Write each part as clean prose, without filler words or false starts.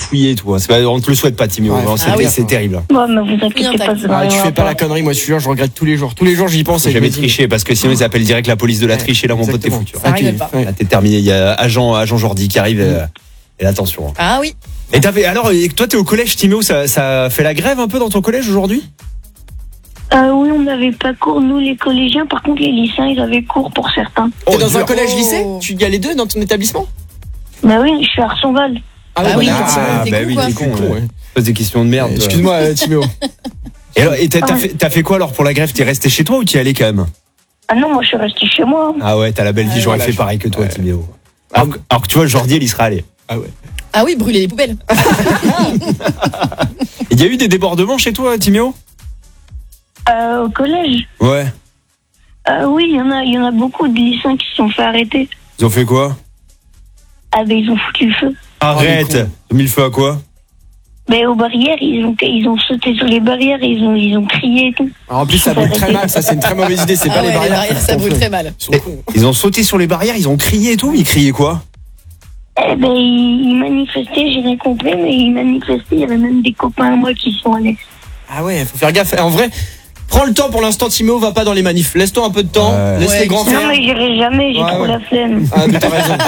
fouiller et tout. On te le souhaite pas, Timéo. C'est terrible. Ouais, mais vous inquiétez pas. Tu fais pas la connerie, moi je suis là, je regrette tous les jours. Tous les jours j'y pense. Faut jamais tricher parce que sinon ils appellent direct la police de la triche et là mon pote t'es foutu. Ça rigole pas. Là t'es terminé. Il y a agent Jordi qui arrive et attention. Ah oui. Et alors toi t'es au collège, Timéo, ça fait la grève un peu dans ton collège aujourd'hui? Oui, on n'avait pas cours, nous les collégiens. Par contre, les lycéens, ils avaient cours pour certains. T'es dans un collège-lycée? Tu y as les deux dans ton établissement? Bah oui, je suis à Arsonval. Ah oui, t'es con. Pose des questions de merde. Excuse-moi, Timéo. Et t'as fait quoi alors pour la grève? T'es resté chez toi ou t'y es allé quand même? Ah non, moi je suis resté chez moi. Ah ouais, t'as la belle vie, j'aurais fait pareil que toi, Timéo. Alors que tu vois, Jordi, il y serait allé. Ah ouais. Ah oui, brûler les poubelles. Il y a eu des débordements chez toi, Timéo? Au collège? Ouais. Oui, il y en a beaucoup de lycéens qui se sont fait arrêter. Ils ont fait quoi? Ah ben ils ont foutu le feu. Arrête. Ils ont mis le feu à quoi? Mais aux barrières, ils ont sauté sur les barrières, ils ont crié et tout. En plus, ça brûle très mal, ça c'est une très mauvaise idée, c'est pas les barrières. Les barrières, ça brûle très mal. Ils ont sauté sur les barrières, ils ont crié et tout, ils criaient quoi? Eh ben, ils manifestaient, j'ai rien compris, mais ils manifestaient, il y avait même des copains à moi qui sont allés. Ah ouais, faut faire gaffe. En vrai, prends le temps pour l'instant, Timéo, va pas dans les manifs. Laisse-toi un peu de temps, laisse les grands faire. Non, mais j'irai jamais, j'ai trop la flemme. Ah, mais t'as raison.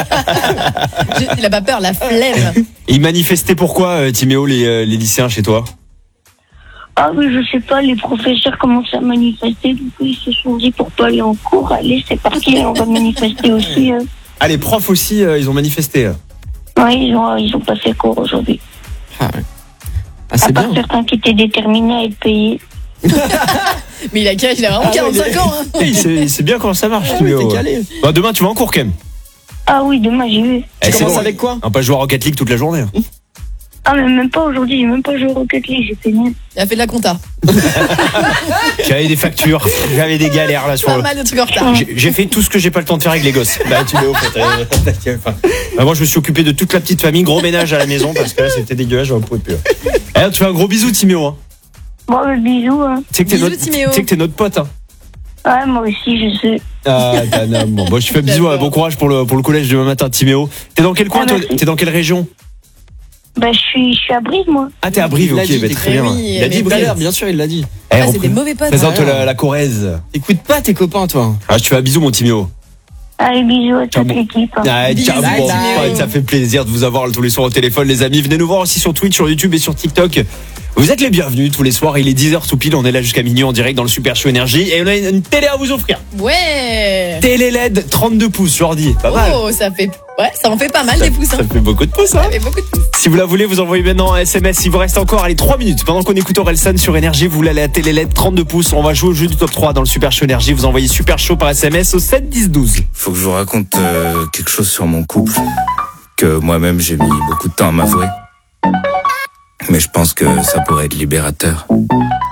Il a pas peur, la flemme. Et ils manifestaient pourquoi, Timéo, les lycéens chez toi? Ah oui, je sais pas, les professeurs commencent à manifester, du coup ils se sont dit pour pas aller en cours, allez c'est parti, on va manifester aussi. Ah, les profs aussi, ils ont manifesté. Ouais, ils ont pas fait cours aujourd'hui. Ah ouais. Ah, c'est à part bien. certains qui étaient déterminés à être payés. Mais il a vraiment 45 ans. Hein. Il sait bien comment ça marche, Ah, Timéo. oui, t'es calé. Bah, demain, tu vas en cours quand même. Ah oui, demain j'y vais. Tu commences avec quoi? On va pas jouer à Rocket League toute la journée. Ah mais même pas aujourd'hui, j'ai même pas joué au Rocket League, j'ai fait nul. Il a fait de la compta. J'avais des factures, j'avais des galères là sur Pas mal de trucs en retard. J'ai fait tout ce que j'ai pas le temps de faire avec les gosses. Bah Timéo, moi je me suis occupé de toute la petite famille, gros ménage à la maison parce que là c'était dégueulasse, j'en pouvais plus. Alors tu fais un gros bisou, Timéo. Hein. Bon, bisous. Hein. Tu sais que t'es notre pote. Hein. Ouais, moi aussi, je sais. Ah, bon, moi je fais bisous, bon courage pour le collège demain matin, Timéo. T'es dans quel coin, toi? T'es dans quelle région? Bah, je suis à Brive, moi. Ah, t'es à Brive, ok, bah, très bien. Oui, il a dit Brive, bien sûr, il l'a dit. C'est des mauvais potes. Présente la Corrèze. Écoute pas tes copains, toi. Ah, je te fais un bisou, mon Timéo. Allez, bisous à toute l'équipe. Hein. Ah, ciao, bon, ça fait plaisir de vous avoir tous les soirs au téléphone, les amis. Venez nous voir aussi sur Twitch, sur YouTube et sur TikTok. Vous êtes les bienvenus tous les soirs. Il est 10h tout pile. On est là jusqu'à minuit en direct dans le Super Show Énergie. Et on a une télé à vous offrir. Ouais. Télé LED 32 pouces, Jordi. Pas mal. Oh, ça en fait pas mal des pouces. Ça fait beaucoup de pouces, hein. Ça fait beaucoup de pouces. Si vous la voulez, vous envoyez maintenant un SMS. Il vous reste encore, 3 minutes. Pendant qu'on écoute Orelsan sur Énergie, vous voulez aller à télé LED 32 pouces. On va jouer au jeu du top 3 dans le Super Show Énergie. Vous envoyez Super Show par SMS au 7 10 12. Faut que je vous raconte quelque chose sur mon couple que moi-même j'ai mis beaucoup de temps à m'avouer. Mais je pense que ça pourrait être libérateur.